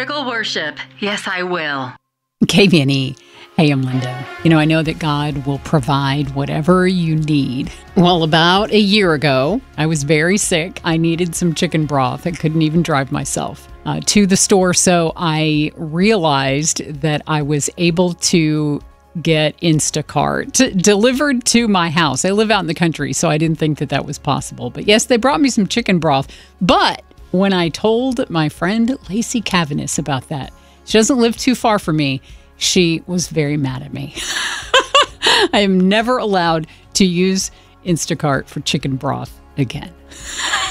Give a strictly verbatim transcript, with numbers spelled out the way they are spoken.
Vertical worship. Yes, I will. K V N E. Hey, I'm Linda. You know, I know that God will provide whatever you need. Well, about a year ago, I was very sick. I needed some chicken broth. I couldn't even drive myself uh, to the store. So I realized that I was able to get Instacart delivered to my house. I live out in the country, so I didn't think that that was possible. But yes, they brought me some chicken broth. But when I told my friend Lacey Cavanis about that, she doesn't live too far from me, she was very mad at me. I am never allowed to use Instacart for chicken broth again.